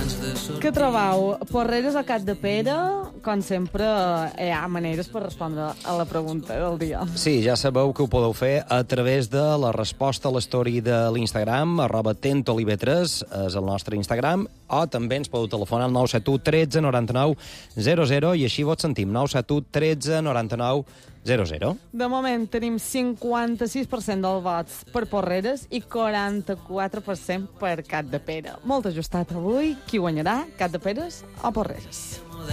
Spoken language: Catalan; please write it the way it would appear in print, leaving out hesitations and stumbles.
Què trobeu? Porreres o Cat de Pere? Com sempre, hi ha maneres per respondre a la pregunta del dia. Sí, ja sabeu que ho podeu fer a través de la resposta a l'story de l'Instagram, @tentolive3, és el nostre Instagram, o també ens podeu telefonar al 971 13 99 00 i així vos sentim, 971 13 99 00. De moment tenim 56% dels vots per Porreres i 44% per Cat de Pere. Molt ajustat avui. Qui guanyarà, Cat de Peres o Porreres?